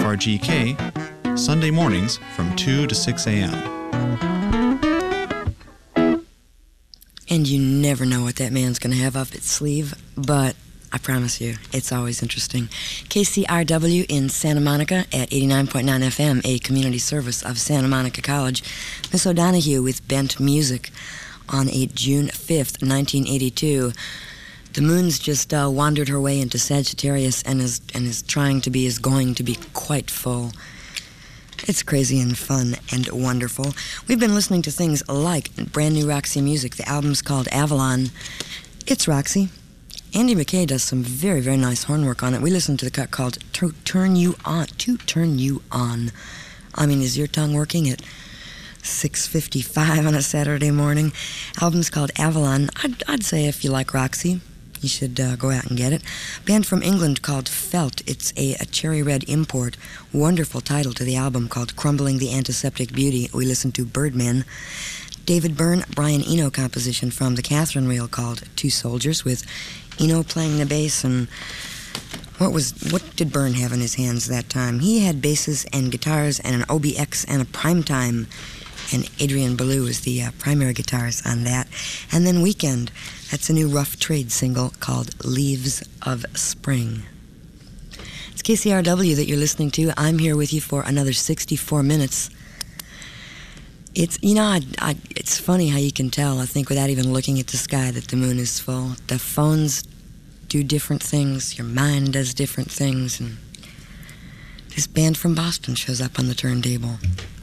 KFRGK, Sunday mornings from 2 to 6 a.m. And you never know what that man's going to have up his sleeve, but I promise you, it's always interesting. KCRW in Santa Monica at 89.9 FM, a community service of Santa Monica College. Miss O'Donoghue with Bent Music on a June 5th, 1982. The moon's just wandered her way into Sagittarius and is going to be quite full. It's crazy and fun and wonderful. We've been listening to things like brand new Roxy music. The album's called Avalon. It's Roxy. Andy McKay does some very, very nice horn work on it. We listened to the cut called To Turn You On. I mean, is your tongue working at 6:55 on a Saturday morning? Album's called Avalon. I'd say if you like Roxy, you should go out and get it. Band from England called Felt. It's a cherry red import. Wonderful title to the album called Crumbling the Antiseptic Beauty. We listened to Birdman. David Byrne, Brian Eno composition from the Catherine Reel called Two Soldiers, with Eno playing the bass. And what did Byrne have in his hands that time? He had basses and guitars and an OBX and a Primetime. And Adrian Belew was the primary guitarist on that. And then Weekend, that's a new Rough Trade single called Leaves of Spring. It's KCRW that you're listening to. I'm here with you for another 64 minutes. It's, it's funny how you can tell, I think, without even looking at the sky, that the moon is full. The phones do different things, your mind does different things, and this band from Boston shows up on the turntable.